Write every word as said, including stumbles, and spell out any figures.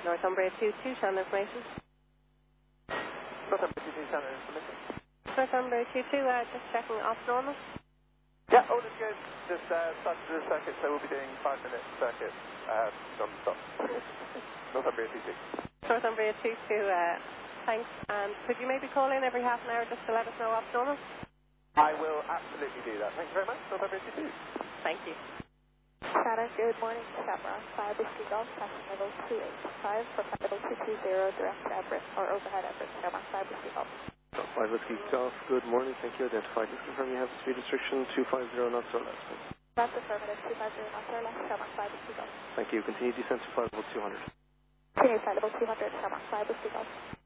Northumbria two two, channel information. Northumbria two two, channel information. Northumbria two two, uh, just checking off normal. Yeah, all is good. Just uh, started the circuit, so we'll be doing five minute circuit uh, non-stop. Northumbria two two. Northumbria two two, uh, thanks. And could you maybe call in every half an hour just to let us know off normal? I will absolutely do that. Thank you very much. Northumbria two two. Thank you. Shannon, good morning. Camera five Whiskey Golf, passing level two eight five for level two two zero, direct Everett or overhead Everett, Camera five Whiskey Golf. five Whiskey Golf, good morning. Thank you. Identified. Just confirm you have the speed restriction two five zero knots or less, please. That's affirmative, two five zero knots or less, Camera five Whiskey Golf. Thank you. Continue descent to flight level two hundred. Continue flight level two hundred, Camera five Whiskey Golf.